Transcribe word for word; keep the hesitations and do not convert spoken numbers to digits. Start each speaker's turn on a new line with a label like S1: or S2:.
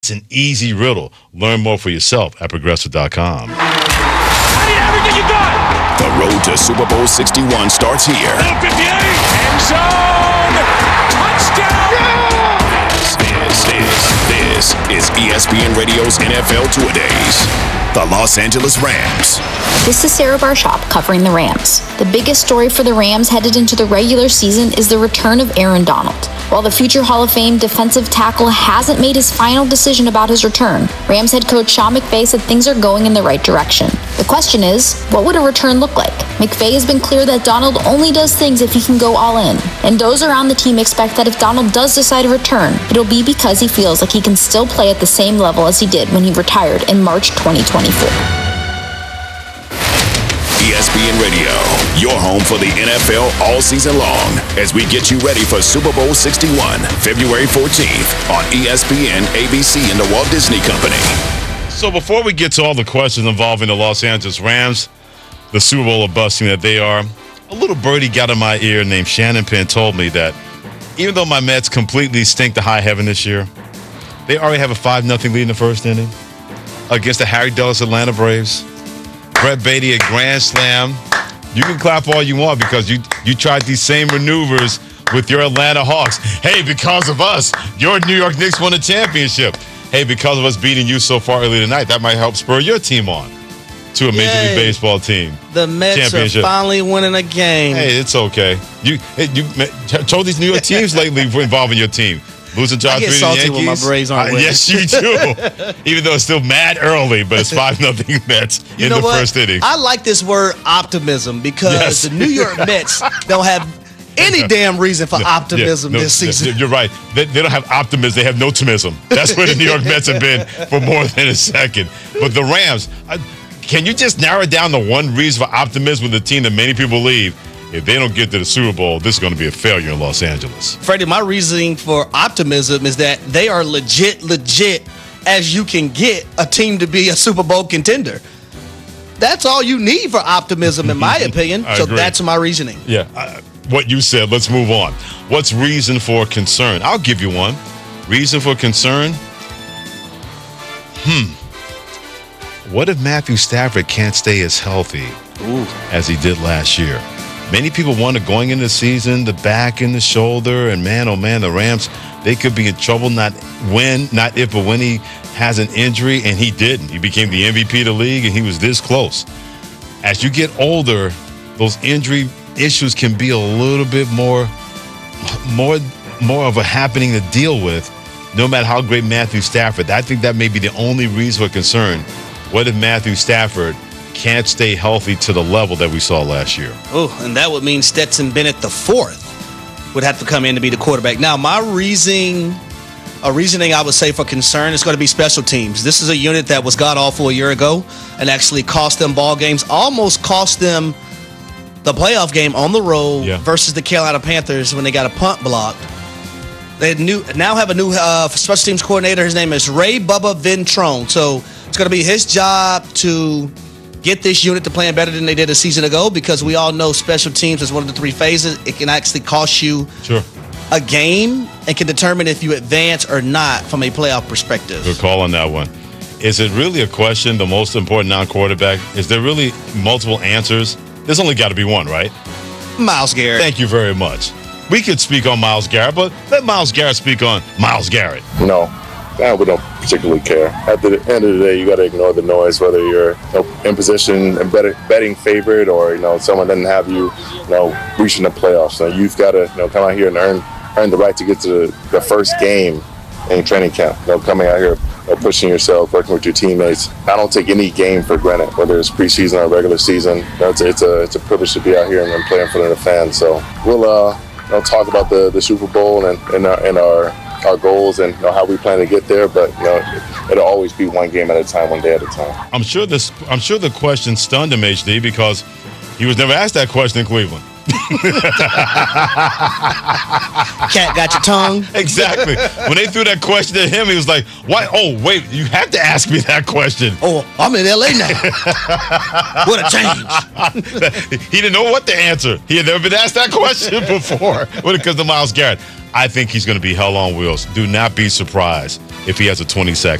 S1: It's an easy riddle. Learn more for yourself at progressive dot com.
S2: I need everything you got.
S3: The road to Super Bowl sixty-one starts here.
S2: fifty-eight. End zone. Touchdown.
S3: Yeah! This, this, this is E S P N Radio's N F L Two-A-Days. The Los Angeles Rams.
S4: This is Sarah Barshop covering the Rams. The biggest story for the Rams headed into the regular season is the return of Aaron Donald. While the future Hall of Fame defensive tackle hasn't made his final decision about his return, Rams head coach Sean McVay said things are going in the right direction. The question is, what would a return look like? McVay has been clear that Donald only does things if he can go all in. And those around the team expect that if Donald does decide to return, it'll be because he feels like he can still play at the same level as he did when he retired in March twenty twenty-four.
S3: E S P N Radio, your home for the N F L all season long as we get you ready for Super Bowl sixty-one, February fourteenth on E S P N, A B C, and the Walt Disney Company.
S1: So before we get to all the questions involving the Los Angeles Rams, the Super Bowl of busting that they are, a little birdie got in my ear named Shannon Penn told me that even though my Mets completely stink to high heaven this year, they already have a five nothing lead in the first inning against the Harry Dulles Atlanta Braves. Brett Beatty, a grand slam. You can clap all you want because you you tried these same maneuvers with your Atlanta Hawks. Hey, because of us, your New York Knicks won a championship. Hey, because of us beating you so far early tonight, that might help spur your team on to a Major
S5: Yay.
S1: League Baseball team.
S5: The Mets are finally winning a game.
S1: Hey, it's okay. You hey, you told these New York teams lately involving your team. Losing to
S5: I get salty
S1: Yankees.
S5: when my Braves aren't
S1: uh,
S5: winning.
S1: Yes, you do. Even though it's still mad early, but it's five nothing Mets
S5: you
S1: in
S5: know
S1: the
S5: what?
S1: first inning.
S5: I like this word optimism because
S1: Yes.
S5: the New York Mets don't have any damn reason for optimism
S1: Yeah, no,
S5: this season.
S1: You're right. They, they don't have optimism. They have no optimism. That's where the New York Mets have been for more than a second. But the Rams, I, can you just narrow it down to one reason for optimism with the team that many people believe? If they don't get to the Super Bowl, this is going to be a failure in Los Angeles.
S5: Freddie, my reasoning for optimism is that they are legit, legit as you can get a team to be a Super Bowl contender. That's all you need for optimism, in my opinion.
S1: I
S5: so
S1: agree.
S5: that's my reasoning.
S1: Yeah. Uh, what you said, let's move on. What's reason for concern? I'll give you one. Reason for concern? Hmm. What if Matthew Stafford can't stay as healthy
S5: Ooh.
S1: as he did last year? Many people wonder going into the season, the back and the shoulder, and man, oh man, the Rams, they could be in trouble not when, not if, but when he has an injury, and he didn't. He became the M V P of the league, and he was this close. As you get older, those injury issues can be a little bit more, more, more of a happening to deal with, no matter how great Matthew Stafford. I think that may be the only reason for concern. What if Matthew Stafford can't stay healthy to the level that we saw last year?
S5: Oh, and that would mean Stetson Bennett the fourth would have to come in to be the quarterback. Now, my reasoning, a reasoning I would say for concern is going to be special teams. This is a unit that was god-awful a year ago and actually cost them ball games, almost cost them the playoff game on the road
S1: Yeah.
S5: versus the Carolina Panthers when they got a punt blocked. They new, now have a new uh, special teams coordinator. His name is Ray Bubba Ventrone. So it's going to be his job to get this unit to playing better than they did a season ago, because we all know special teams is one of the three phases. It can actually cost you
S1: Sure.
S5: a game and can determine if you advance or not from a playoff perspective.
S1: Good call on that one. Is it really a question, the most important non-quarterback? Is there really multiple answers? There's only got to be one, right?
S5: Myles Garrett.
S1: Thank you very much. We could speak on Myles Garrett, but let Myles Garrett speak on Myles Garrett.
S6: No, nah, we don't particularly care. At the end of the day, you got to ignore the noise, whether you're you know, in position and bet, betting favorite, or you know someone doesn't have you, you know, reaching the playoffs. So you've got to you know come out here and earn earn the right to get to the, the first game in training camp. You know, coming out here, you know, pushing yourself, working with your teammates. I don't take any game for granted, whether it's preseason or regular season. You know, it's, it's a it's a privilege to be out here and, and play in front of the fans. So we'll uh, you know, talk about the, the Super Bowl and and our, and our our goals and you know, how we plan to get there, but you know, it'll always be one game at a time, one day at a time.
S1: I'm sure this. I'm sure the question stunned him, H D, because he was never asked that question in Cleveland.
S5: Cat got your tongue.
S1: Exactly. When they threw that question at him, he was like, "Why? Oh, wait, you have to ask me that question."
S5: Oh, I'm in L A now. What a change.
S1: He didn't know what to answer. He had never been asked that question before when it comes to Myles Garrett. I think he's going to be hell on wheels. Do not be surprised if he has a twenty-sack